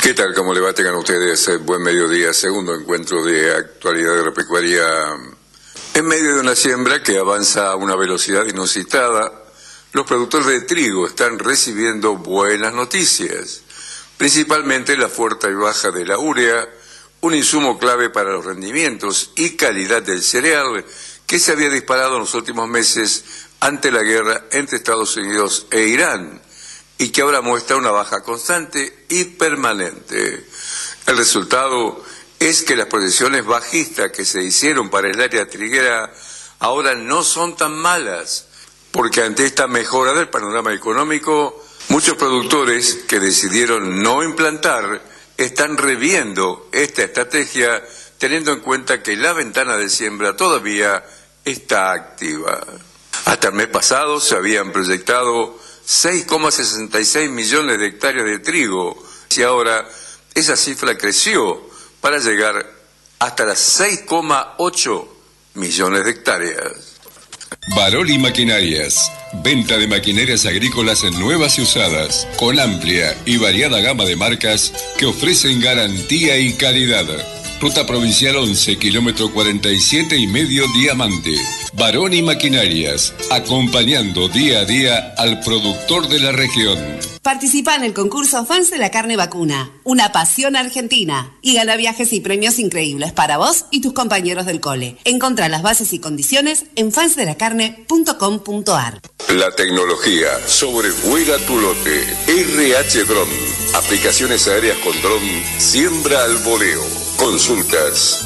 ¿Qué tal? ¿Cómo le va? Tengan ustedes buen mediodía, segundo encuentro de actualidad agropecuaria en medio de una siembra que avanza a una velocidad inusitada. Los productores de trigo están recibiendo buenas noticias, principalmente la fuerte baja de la urea, un insumo clave para los rendimientos y calidad del cereal que se había disparado en los últimos meses ante la guerra entre Estados Unidos e Irán, y que ahora muestra una baja constante y permanente. El resultado es que las proyecciones bajistas que se hicieron para el área triguera ahora no son tan malas, porque ante esta mejora del panorama económico, muchos productores que decidieron no implantar están reviendo esta estrategia, teniendo en cuenta que la ventana de siembra todavía está activa. Hasta el mes pasado se habían proyectado 6,66 millones de hectáreas de trigo, y ahora esa cifra creció para llegar hasta las 6,8 millones de hectáreas. Baroli Maquinarias, venta de maquinarias agrícolas nuevas y usadas, con amplia y variada gama de marcas que ofrecen garantía y calidad. Ruta Provincial 11, kilómetro 47,5 Diamante. Baroni Maquinarias, acompañando día a día al productor de la región. Participa en el concurso Fans de la Carne Vacuna, una pasión argentina, y gana viajes y premios increíbles para vos y tus compañeros del cole. Encontrá las bases y condiciones en fansdelacarne.com.ar. La tecnología sobrevuela tu lote. RH Drone, aplicaciones aéreas con dron, siembra al voleo. Consultas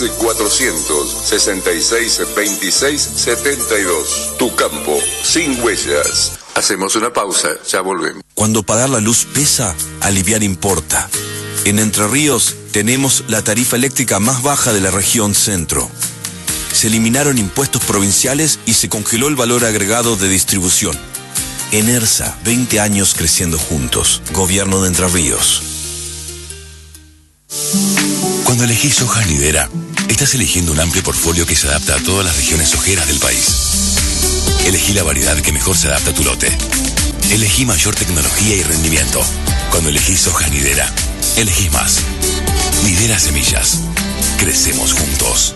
13-466-26-72. Tu campo sin huellas. Hacemos una pausa, ya volvemos. Cuando pagar la luz pesa, aliviar importa. En Entre Ríos tenemos la tarifa eléctrica más baja de la región centro. Se eliminaron impuestos provinciales y se congeló el valor agregado de distribución. Enersa, 20 años creciendo juntos. Gobierno de Entre Ríos. Cuando elegís soja anidera, estás eligiendo un amplio portfolio que se adapta a todas las regiones sojeras del país. Elegí la variedad que mejor se adapta a tu lote. Elegí mayor tecnología y rendimiento. Cuando elegís soja anidera, elegís más. Nidera Semillas. Crecemos juntos.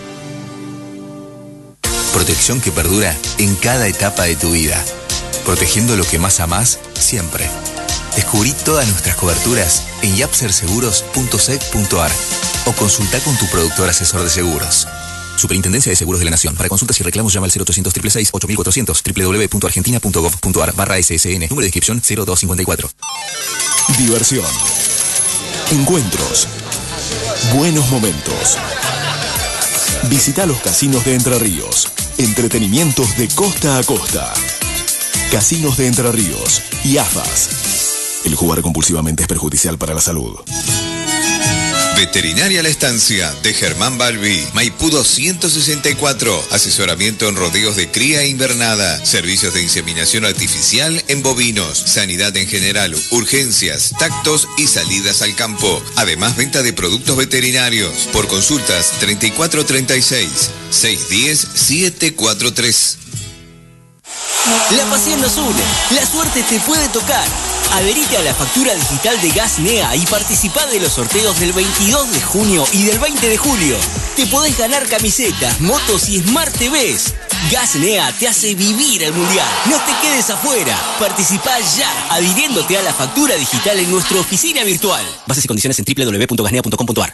Protección que perdura en cada etapa de tu vida. Protegiendo lo que más amás, siempre. Descubrí todas nuestras coberturas en yapserseguros.sec.ar o consulta con tu productor asesor de seguros. Superintendencia de Seguros de la Nación. Para consultas y reclamos llama al 0800 666 8400 www.argentina.gov.ar/ssn. Número de inscripción 0254. Diversión. Encuentros. Buenos momentos. Visita los casinos de Entre Ríos. Entretenimientos de costa a costa. Casinos de Entre Ríos y AFAS. El jugar compulsivamente es perjudicial para la salud. Veterinaria La Estancia, de Germán Balbi, Maipú 264. Asesoramiento en rodeos de cría e invernada. Servicios de inseminación artificial en bovinos. Sanidad en general, urgencias, tactos y salidas al campo. Además, venta de productos veterinarios. Por consultas 3436-610-743. La pasión nos une, la suerte te puede tocar. Adherite a la factura digital de Gas NEA y participá de los sorteos del 22 de junio y del 20 de julio. Te podés ganar camisetas, motos y Smart TVs. Gas NEA te hace vivir el mundial. No te quedes afuera. Participá ya, adhiriéndote a la factura digital en nuestra oficina virtual. Bases y condiciones en www.gasnea.com.ar.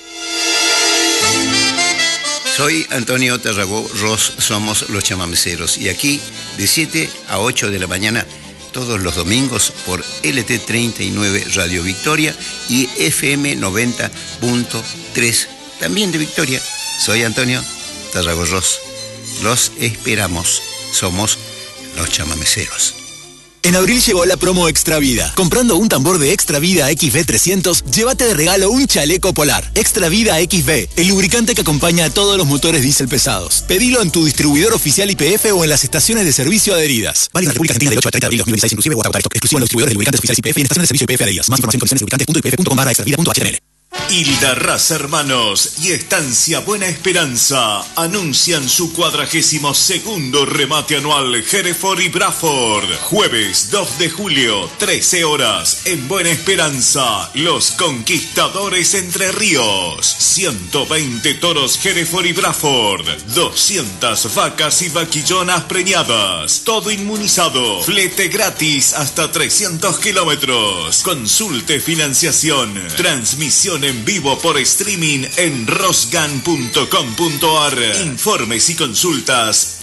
Soy Antonio Tarragó Ross, somos los chamameceros, y aquí de 7 a 8 de la mañana todos los domingos por LT39 Radio Victoria y FM 90.3 también de Victoria. Soy Antonio Tarragó Ross. Los esperamos. Somos los chamameceros. En abril llegó la promo Extra Vida. Comprando un tambor de Extra Vida XV300, llévate de regalo un chaleco polar. Extra Vida XV, el lubricante que acompaña a todos los motores diésel pesados. Pedilo en tu distribuidor oficial YPF o en las estaciones de servicio adheridas. Válido en la República Argentina del 8 al 30 de abril 2016, inclusive o agotar stock. Exclusivo en los distribuidores de lubricantes oficiales YPF y en estaciones de servicio YPF adheridas. Más información en condiciones de lubricantes.ypf.com/extravida.html. Hilda Raza Hermanos y Estancia Buena Esperanza anuncian su 42º remate anual Hereford y Bradford. Jueves 2 de julio, 13 horas, en Buena Esperanza, Los Conquistadores Entre Ríos. 120 toros Hereford y Bradford, 200 vacas y vaquillonas preñadas, todo inmunizado, flete gratis hasta 300 kilómetros. Consulte financiación, transmisión en vivo por streaming en rosgan.com.ar. Informes y consultas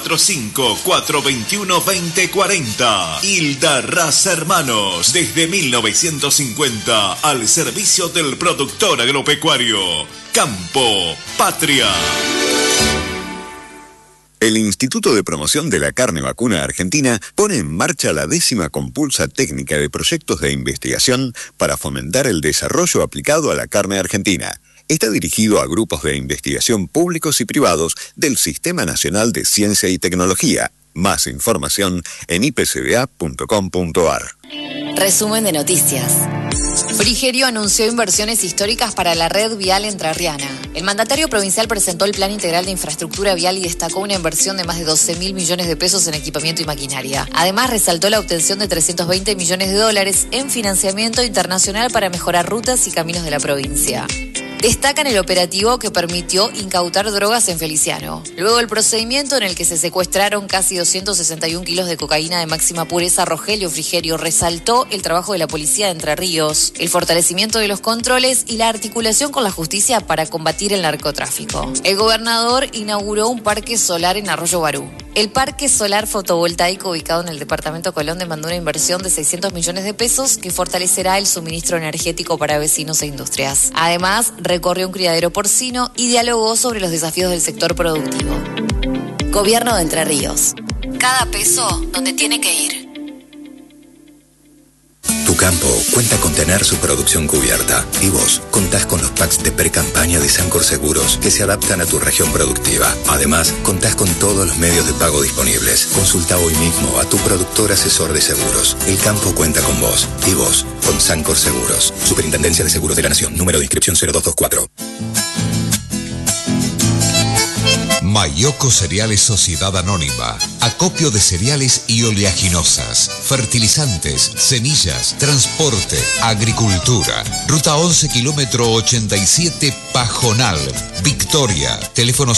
345-421-2040. Hilda Raza Hermanos, desde 1950 al servicio del productor agropecuario. Campo Patria. El Instituto de Promoción de la Carne Vacuna Argentina pone en marcha la 10ª compulsa técnica de proyectos de investigación para fomentar el desarrollo aplicado a la carne argentina. Está dirigido a grupos de investigación públicos y privados del Sistema Nacional de Ciencia y Tecnología. Más información en ipcba.com.ar. Resumen de noticias. Frigerio anunció inversiones históricas para la red vial entrerriana. El mandatario provincial presentó el Plan Integral de Infraestructura Vial y destacó una inversión de más de 12.000 millones de pesos en equipamiento y maquinaria. Además, resaltó la obtención de 320 millones de dólares en financiamiento internacional para mejorar rutas y caminos de la provincia. Destacan el operativo que permitió incautar drogas en Feliciano. Luego del procedimiento en el que se secuestraron casi 261 kilos de cocaína de máxima pureza, Rogelio Frigerio resaltó el trabajo de la policía de Entre Ríos, el fortalecimiento de los controles y la articulación con la justicia para combatir el narcotráfico. El gobernador inauguró un parque solar en Arroyo Barú. El parque solar fotovoltaico ubicado en el departamento Colón demandó una inversión de 600 millones de pesos que fortalecerá el suministro energético para vecinos e industrias. Además, recorrió un criadero porcino y dialogó sobre los desafíos del sector productivo. Gobierno de Entre Ríos. Cada peso donde tiene que ir. Tu campo cuenta con tener su producción cubierta y vos contás con los packs de pre-campaña de Sancor Seguros que se adaptan a tu región productiva. Además, contás con todos los medios de pago disponibles. Consulta hoy mismo a tu productor asesor de seguros. El campo cuenta con vos y vos con Sancor Seguros. Superintendencia de Seguros de la Nación. Número de inscripción 0224. Mayoco Cereales Sociedad Anónima. Acopio de cereales y oleaginosas, fertilizantes, semillas, transporte, agricultura. Ruta 11, kilómetro 87, Pajonal, Victoria. Teléfono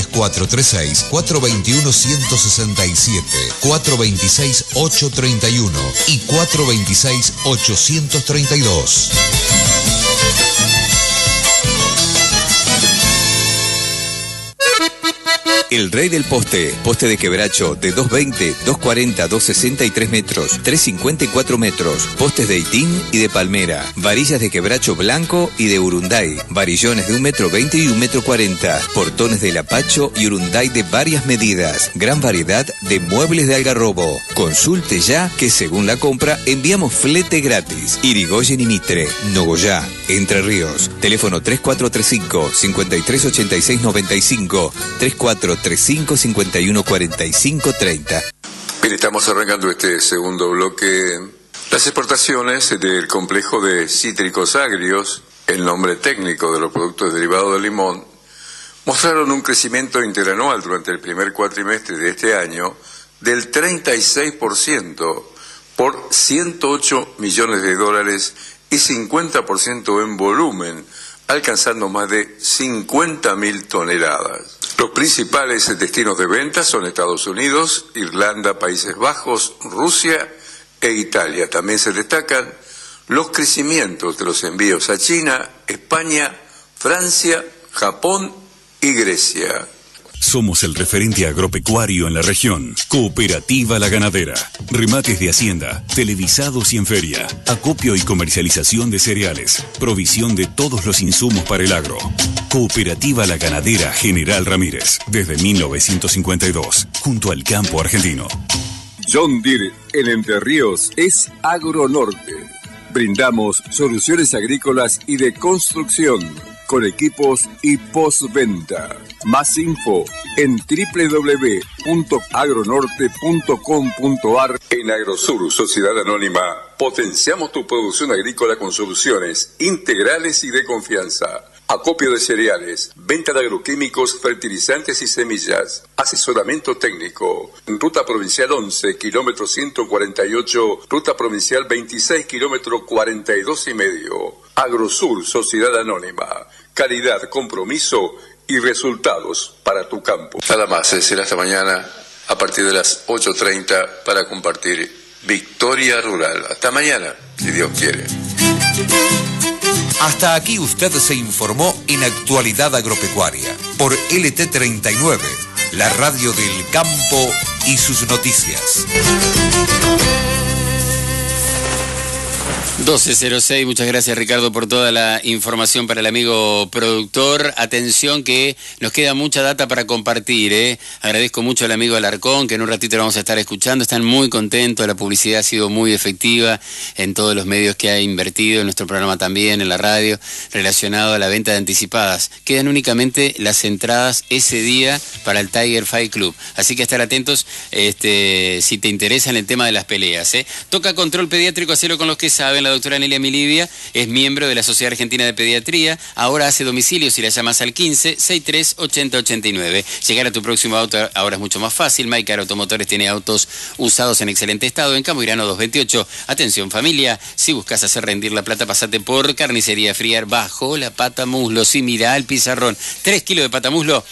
03436-421-167, 426-831 y 426-832. El rey del poste, poste de quebracho de 220, 240, 263 metros, 354 metros, postes de itín y de palmera, varillas de quebracho blanco y de urunday, varillones de 1,20 m y 1,40 m, portones de lapacho y urunday de varias medidas, gran variedad de muebles de algarrobo. Consulte ya que según la compra enviamos flete gratis. Irigoyen y Mitre, Nogoyá, Entre Ríos. Teléfono 3435-538695, 3435-514530. Bien, estamos arrancando este segundo bloque. Las exportaciones del complejo de cítricos agrios, el nombre técnico de los productos derivados del limón, mostraron un crecimiento interanual durante el primer cuatrimestre de este año del 36% por 108 millones de dólares y 50% en volumen, alcanzando más de 50.000 toneladas. Los principales destinos de venta son Estados Unidos, Irlanda, Países Bajos, Rusia e Italia. También se destacan los crecimientos de los envíos a China, España, Francia, Japón y Grecia. Somos el referente agropecuario en la región. Cooperativa La Ganadera. Remates de hacienda, televisados y en feria. Acopio y comercialización de cereales. Provisión de todos los insumos para el agro. Cooperativa La Ganadera General Ramírez. Desde 1952. Junto al campo argentino. John Deere en Entre Ríos es Agronorte. Brindamos soluciones agrícolas y de construcción con equipos y postventa. Más info en www.agronorte.com.ar. En Agrosur, Sociedad Anónima, potenciamos tu producción agrícola con soluciones integrales y de confianza. Acopio de cereales, venta de agroquímicos, fertilizantes y semillas, asesoramiento técnico. Ruta Provincial 11, kilómetro 148, Ruta Provincial 26, kilómetro 42,5. Agrosur, Sociedad Anónima. Calidad, compromiso y resultados para tu campo. Nada más, será hasta mañana a partir de las 8:30 para compartir Victoria Rural. Hasta mañana, si Dios quiere. Hasta aquí usted se informó en Actualidad Agropecuaria por LT39, la radio del campo y sus noticias. 12:06, muchas gracias Ricardo por toda la información para el amigo productor. Atención que nos queda mucha data para compartir, Agradezco mucho al amigo Alarcón, que en un ratito lo vamos a estar escuchando. Están muy contentos, la publicidad ha sido muy efectiva en todos los medios que ha invertido, en nuestro programa también, en la radio, relacionado a la venta de anticipadas. Quedan únicamente las entradas ese día para el Tiger Fight Club. Así que estar atentos si te interesa en el tema de las peleas. Toca control pediátrico, hacerlo con los que saben. La doctora Nelia Milivia es miembro de la Sociedad Argentina de Pediatría. Ahora hace domicilio si la llamas al 15-63-80-89. Llegar a tu próximo auto ahora es mucho más fácil. Maicar Automotores tiene autos usados en excelente estado en Campoirano 228. Atención familia, si buscas hacer rendir la plata, pasate por Carnicería Friar Bajo la Pata Muslo. Sí, mira al pizarrón. 3 kilos de pata muslo,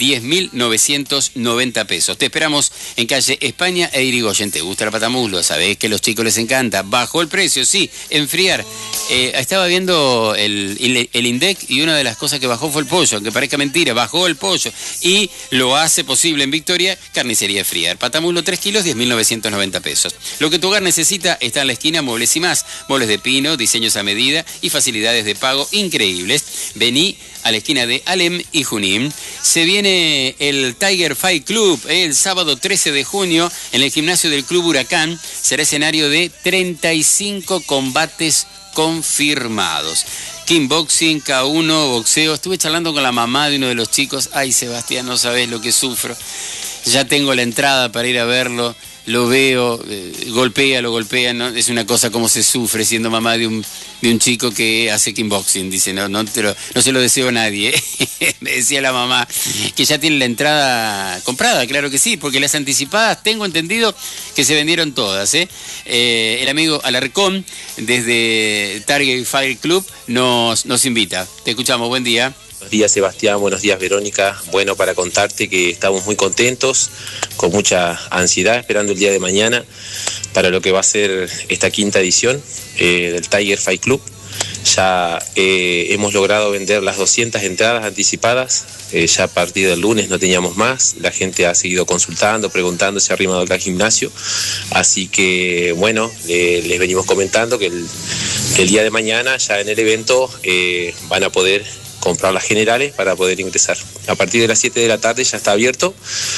10.990 pesos. Te esperamos en calle España e Irigoyen. ¿Te gusta la pata muslo? ¿Sabés que a los chicos les encanta? Bajo el precio, sí. Enfriar. Estaba viendo el INDEC y una de las cosas que bajó fue el pollo, aunque parezca mentira, bajó el pollo y lo hace posible en Victoria, Carnicería Friar. Patamulo 3 kilos, 10.990 pesos. Lo que tu hogar necesita está en la esquina Muebles y Más. Muebles de pino, diseños a medida y facilidades de pago increíbles. Vení a la esquina de Alem y Junín. Se viene el Tiger Fight Club el sábado 13 de junio en el gimnasio del Club Huracán. Será escenario de 35 combates confirmados. Kickboxing, K1, boxeo. Estuve charlando con la mamá de uno de los chicos. Ay, Sebastián, no sabés lo que sufro. Ya tengo la entrada para ir a verlo. Lo veo, lo golpea, ¿no? Es una cosa como se sufre siendo mamá de un chico que hace kickboxing. Dice, no se lo deseo a nadie. Me decía la mamá que ya tiene la entrada comprada, claro que sí, porque las anticipadas tengo entendido que se vendieron todas. El amigo Alarcón desde Target Fire Club nos invita. Te escuchamos, buen día. Buenos días Sebastián, buenos días Verónica. Bueno, para contarte que estamos muy contentos, con mucha ansiedad, esperando el día de mañana para lo que va a ser esta quinta edición del Tiger Fight Club. Ya hemos logrado vender las 200 entradas anticipadas, ya a partir del lunes no teníamos más, la gente ha seguido consultando, preguntando, se ha arrimado acá al gimnasio, así que bueno, les venimos comentando que el día de mañana ya en el evento van a poder comprar las generales para poder ingresar. A partir de las 7 de la tarde ya está abierto,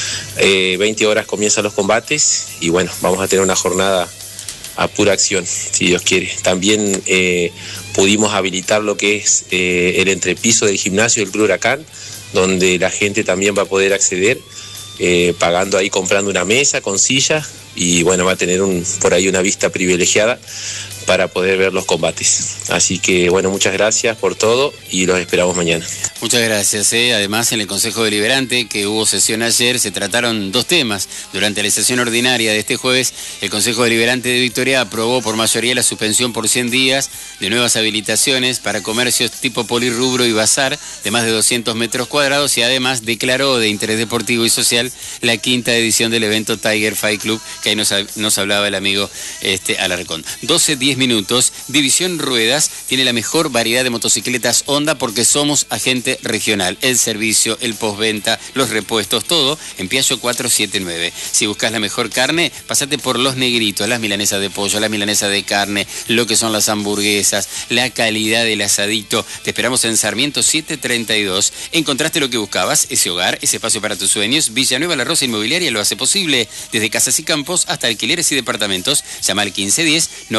20 horas comienzan los combates y bueno, vamos a tener una jornada a pura acción, si Dios quiere. También pudimos habilitar lo que es el entrepiso del gimnasio del Club Huracán, donde la gente también va a poder acceder, pagando ahí, comprando una mesa con silla y bueno, va a tener por ahí una vista privilegiada para poder ver los combates. Así que bueno, muchas gracias por todo y los esperamos mañana. Muchas gracias. Además, en el Consejo Deliberante, que hubo sesión ayer, se trataron dos temas. Durante la sesión ordinaria de este jueves, el Consejo Deliberante de Victoria aprobó por mayoría la suspensión por 100 días de nuevas habilitaciones para comercios tipo polirrubro y bazar de más de 200 metros cuadrados y además declaró de interés deportivo y social la quinta edición del evento Tiger Fight Club, que ahí nos hablaba el amigo Alarcón. 12:10 minutos. División Ruedas tiene la mejor variedad de motocicletas Honda porque somos agente regional. El servicio, el postventa, los repuestos, todo en Piaggio 479. Si buscas la mejor carne, pasate por Los Negritos, las milanesas de pollo, la milanesa de carne, lo que son las hamburguesas, la calidad del asadito. Te esperamos en Sarmiento 732. ¿Encontraste lo que buscabas? Ese hogar, ese espacio para tus sueños. Villanueva La Rosa Inmobiliaria lo hace posible. Desde casas y campos hasta alquileres y departamentos. Llama al 1510 91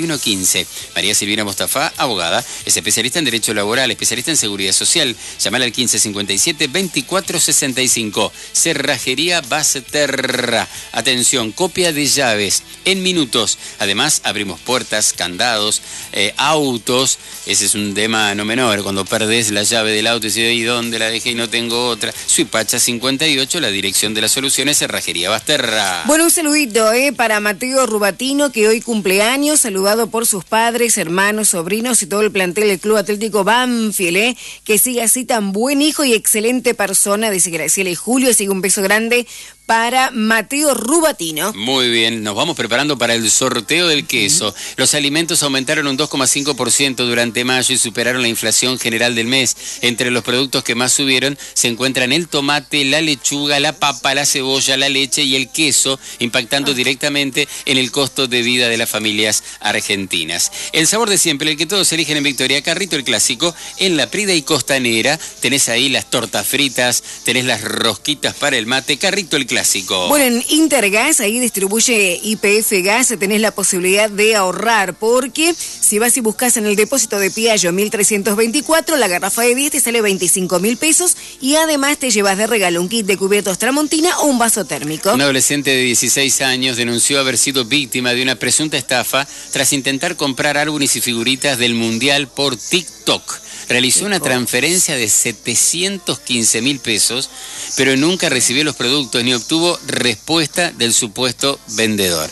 9115. María Silvina Mostafa, abogada, es especialista en Derecho Laboral, especialista en Seguridad Social. Llámala al 1557-2465. Cerrajería Basterra. Atención, copia de llaves en minutos. Además, abrimos puertas, candados, autos. Ese es un tema no menor. Cuando perdés la llave del auto y dices, ¿y dónde la dejé y no tengo otra? Suipacha 58, la dirección de las soluciones, Cerrajería Basterra. Bueno, un saludito para Mateo Rubatino, que hoy cumpleaños, saludado por sus padres, hermanos, sobrinos y todo el plantel del Club Atlético Banfield, que siga así, tan buen hijo y excelente persona, dice Graciela y Julio. Así que un beso grande para Mateo Rubatino. Muy bien, nos vamos preparando para el sorteo del queso. Los alimentos aumentaron un 2,5% durante mayo y superaron la inflación general del mes. Entre los productos que más subieron se encuentran el tomate, la lechuga, la papa, la cebolla, la leche y el queso, impactando directamente en el costo de vida de las familias argentinas. El sabor de siempre, el que todos eligen en Victoria, Carrito el clásico, en La Prida y Costanera. Tenés ahí las tortas fritas, tenés las rosquitas para el mate, Carrito el clásico. Bueno, en Intergas, ahí distribuye YPF Gas, tenés la posibilidad de ahorrar, porque si vas y buscas en el depósito de Piaggio 1324, la garrafa de 10 te sale 25.000 pesos y además te llevas de regalo un kit de cubiertos Tramontina o un vaso térmico. Un adolescente de 16 años denunció haber sido víctima de una presunta estafa tras intentar comprar álbumes y figuritas del Mundial por TikTok. Realizó una transferencia de 715.000 pesos, pero nunca recibió los productos ni obtuvo respuesta del supuesto vendedor.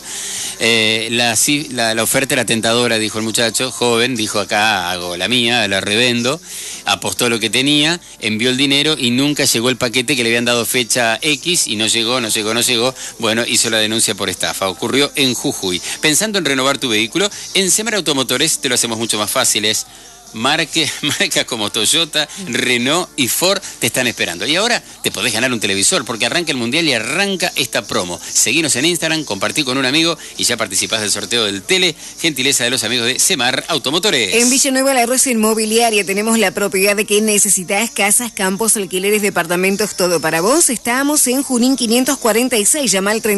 La oferta era tentadora, dijo el muchacho, joven, dijo acá hago la mía, la revendo, apostó lo que tenía, envió el dinero y nunca llegó el paquete que le habían dado fecha X y no llegó. Bueno, hizo la denuncia por estafa. Ocurrió en Jujuy. Pensando en renovar tu vehículo, en Semar Automotores te lo hacemos mucho más fáciles. Marcas como Toyota, Renault y Ford te están esperando. Y ahora te podés ganar un televisor porque arranca el Mundial y arranca esta promo. Seguinos en Instagram, compartí con un amigo y ya participás del sorteo del tele. Gentileza de los amigos de Semar Automotores. En Villanueva La Rosa Inmobiliaria tenemos la propiedad de que necesitas: casas, campos, alquileres, departamentos, todo para vos. Estamos en Junín 546. Llama al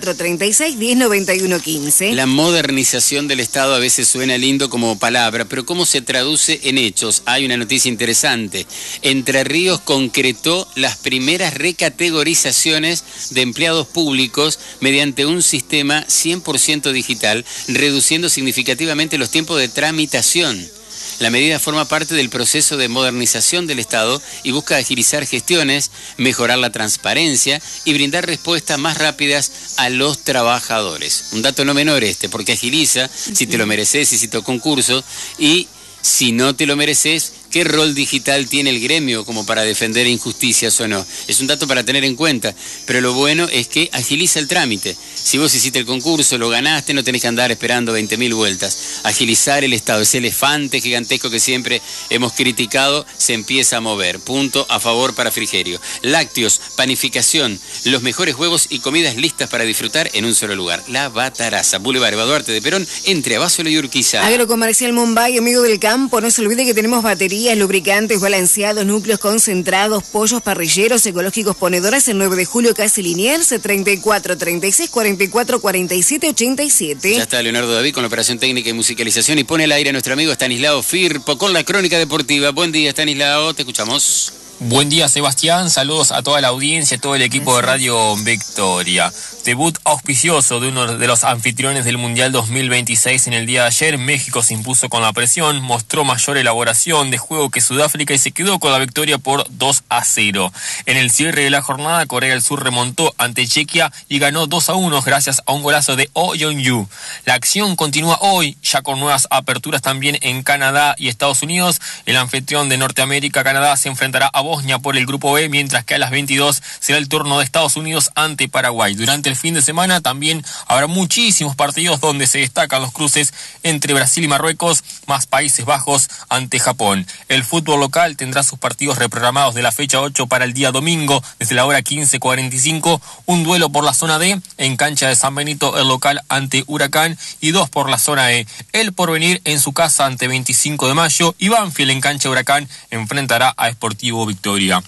3436 1091 15. La modernización del Estado a veces suena lindo como palabra, pero ¿cómo se traduce en hechos? Hay una noticia interesante. Entre Ríos concretó las primeras recategorizaciones de empleados públicos mediante un sistema 100% digital, reduciendo significativamente los tiempos de tramitación. La medida forma parte del proceso de modernización del Estado y busca agilizar gestiones, mejorar la transparencia y brindar respuestas más rápidas a los trabajadores. Un dato no menor porque agiliza si te lo mereces, si hiciste concurso, y si no te lo mereces, ¿qué rol digital tiene el gremio como para defender injusticias o no? Es un dato para tener en cuenta, pero lo bueno es que agiliza el trámite. Si vos hiciste el concurso, lo ganaste, no tenés que andar esperando 20.000 vueltas. Agilizar el Estado, ese elefante gigantesco que siempre hemos criticado, se empieza a mover. Punto a favor para Frigerio. Lácteos, panificación, los mejores huevos y comidas listas para disfrutar en un solo lugar. La Bataraza, Boulevard Eva Duarte de Perón, entre Abasolo y Urquiza. Agrocomercial Mumbai, amigo del campo, no se olvide que tenemos baterías, lubricantes, balanceados, núcleos concentrados, pollos parrilleros, ecológicos, ponedoras. El 9 de julio, casi Liniers, 34 36 44 47 87. Ya está Leonardo David con la operación técnica y musicalización y pone al aire a nuestro amigo Estanislao Firpo con la crónica deportiva. Buen día, Estanislao, te escuchamos. Buen día, Sebastián. Saludos a toda la audiencia, a todo el equipo de Radio Victoria. Debut auspicioso de uno de los anfitriones del Mundial 2026 en el día de ayer. México se impuso con la presión, mostró mayor elaboración de juego que Sudáfrica y se quedó con la victoria por 2-0. En el cierre de la jornada, Corea del Sur remontó ante Chequia y ganó 2-1 gracias a un golazo de Oh Yeon-yu. La acción continúa hoy, ya con nuevas aperturas también en Canadá y Estados Unidos. El anfitrión de Norteamérica, Canadá, se enfrentará a Bosnia por el grupo B, mientras que a las 22 será el turno de Estados Unidos ante Paraguay. Durante el fin de semana también habrá muchísimos partidos donde se destacan los cruces entre Brasil y Marruecos, más Países Bajos ante Japón. El fútbol local tendrá sus partidos reprogramados de la fecha 8 para el día domingo, desde la hora 15:45, un duelo por la zona D en cancha de San Benito, el local ante Huracán, y 2 por la zona E. El Porvenir en su casa ante 25 de mayo y Banfield en cancha de Huracán enfrentará a Sportivo Victoria.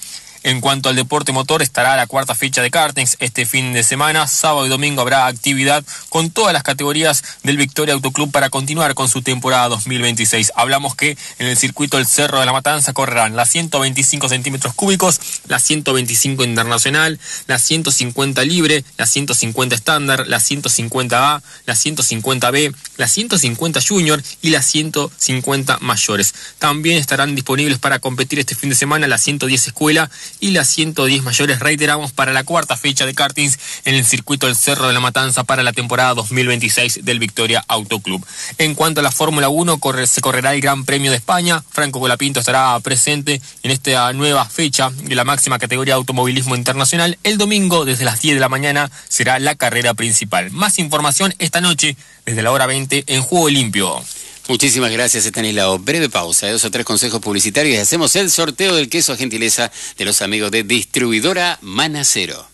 En cuanto al deporte motor, estará la cuarta fecha de kartings este fin de semana. Sábado y domingo habrá actividad con todas las categorías del Victoria Autoclub para continuar con su temporada 2026. Hablamos que en el circuito del Cerro de la Matanza correrán las 125 centímetros cúbicos, la 125 internacional, la 150 libre, la 150 estándar, la 150A, la 150B, la 150 junior y la 150 mayores. También estarán disponibles para competir este fin de semana la 110 escuela y la 110 mayores, reiteramos, para la cuarta fecha de kartings en el circuito del Cerro de la Matanza para la temporada 2026 del Victoria Autoclub. En cuanto a la Fórmula 1, se correrá el Gran Premio de España. Franco Colapinto estará presente en esta nueva fecha de la máxima categoría de automovilismo internacional. El domingo, desde las 10 de la mañana, será la carrera principal. Más información esta noche, desde la hora 20, en Juego Limpio. Muchísimas gracias, Estanislao. Breve pausa, 2 o 3 consejos publicitarios y hacemos el sorteo del queso a gentileza de los amigos de Distribuidora Manacero.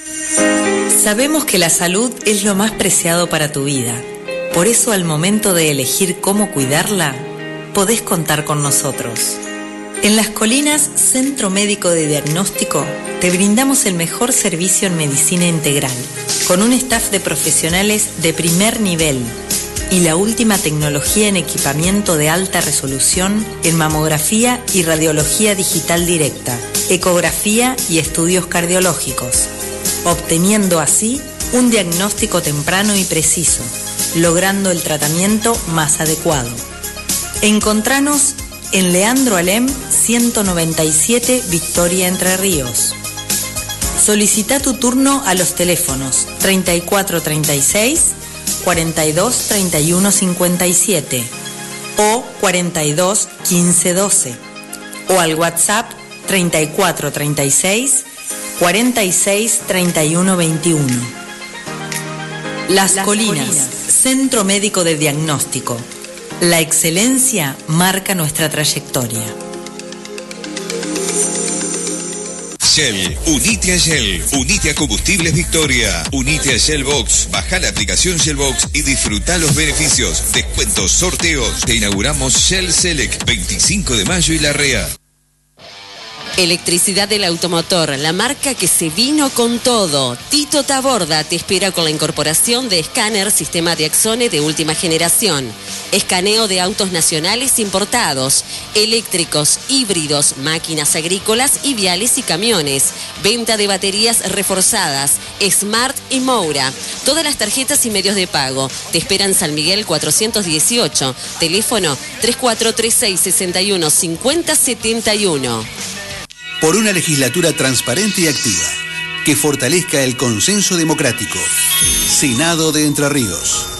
Sabemos que la salud es lo más preciado para tu vida. Por eso, al momento de elegir cómo cuidarla, podés contar con nosotros. En Las Colinas, Centro Médico de Diagnóstico, te brindamos el mejor servicio en medicina integral, con un staff de profesionales de primer nivel y la última tecnología en equipamiento de alta resolución en mamografía y radiología digital directa, ecografía y estudios cardiológicos, obteniendo así un diagnóstico temprano y preciso, logrando el tratamiento más adecuado. Encontranos en Leandro Alem 197 Victoria, Entre Ríos. Solicita tu turno a los teléfonos 3436 42 31 57 o 42 15 12 o al WhatsApp 34 36 46 31 21. Las Colinas, Centro Médico de Diagnóstico. La excelencia marca nuestra trayectoria. Shell, unite a Shell, unite a Combustibles Victoria, unite a Shell Box, baja la aplicación Shell Box y disfruta los beneficios, descuentos, sorteos. Te inauguramos Shell Select, 25 de mayo y Larrea. Electricidad del Automotor, la marca que se vino con todo. Tito Taborda te espera con la incorporación de escáner sistema de Axone de última generación. Escaneo de autos nacionales importados, eléctricos, híbridos, máquinas agrícolas y viales y camiones. Venta de baterías reforzadas, Smart y Moura. Todas las tarjetas y medios de pago. Te esperan San Miguel 418. Teléfono 3436 61 50 71. Por una legislatura transparente y activa, que fortalezca el consenso democrático. Senado de Entre Ríos.